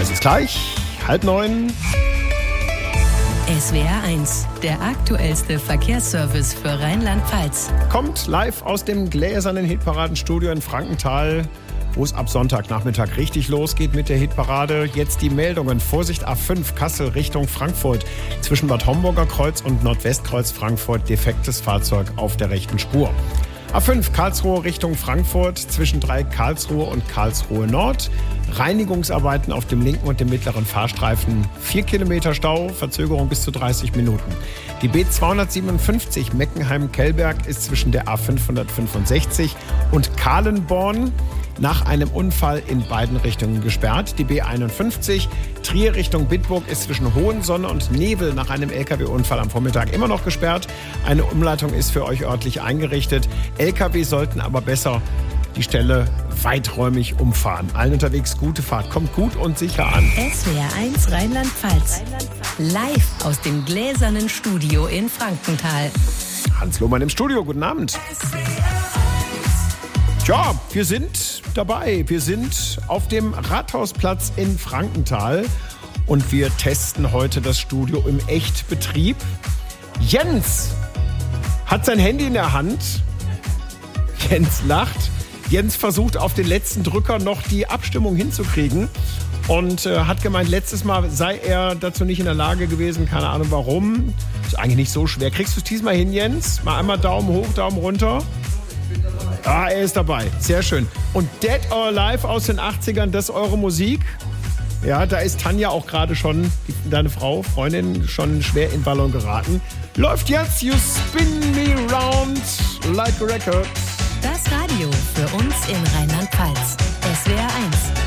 Es ist gleich 8:30. SWR 1, der aktuellste Verkehrsservice für Rheinland-Pfalz. Kommt live aus dem gläsernen Hitparadenstudio in Frankenthal, wo es ab Sonntagnachmittag richtig losgeht mit der Hitparade. Jetzt die Meldungen. Vorsicht A5 Kassel Richtung Frankfurt. Zwischen Bad Homburger Kreuz und Nordwestkreuz Frankfurt defektes Fahrzeug auf der rechten Spur. A5 Karlsruhe Richtung Frankfurt, zwischen 3 Karlsruhe und Karlsruhe Nord. Reinigungsarbeiten auf dem linken und dem mittleren Fahrstreifen. 4 Kilometer Stau, Verzögerung bis zu 30 Minuten. Die B257 Meckenheim-Kellberg ist zwischen der A565 und Kahlenborn nach einem Unfall in beiden Richtungen gesperrt. Die B51 Trier Richtung Bitburg ist zwischen Hohensonne und Nebel nach einem LKW-Unfall am Vormittag immer noch gesperrt. Eine Umleitung ist für euch örtlich eingerichtet. LKW sollten aber besser die Stelle weiträumig umfahren. Allen unterwegs gute Fahrt. Kommt gut und sicher an. SWR 1 Rheinland-Pfalz. Live aus dem gläsernen Studio in Frankenthal. Hans Lohmann im Studio. Guten Abend. Tja, wir sind dabei. Wir sind auf dem Rathausplatz in Frankenthal und wir testen heute das Studio im Echtbetrieb. Jens hat sein Handy in der Hand. Jens lacht. Jens versucht auf den letzten Drücker noch die Abstimmung hinzukriegen und hat gemeint, letztes Mal sei er dazu nicht in der Lage gewesen. Keine Ahnung warum. Ist eigentlich nicht so schwer. Kriegst du es diesmal hin, Jens? Mal einmal Daumen hoch, Daumen runter. Ah, er ist dabei. Sehr schön. Und Dead or Alive aus den 80ern, das ist eure Musik. Ja, da ist Tanja auch gerade schon, deine Frau, Freundin, schon schwer in Ballon geraten. Läuft jetzt You Spin Me Round Like a Record. Das Radio für uns in Rheinland-Pfalz. SWR 1.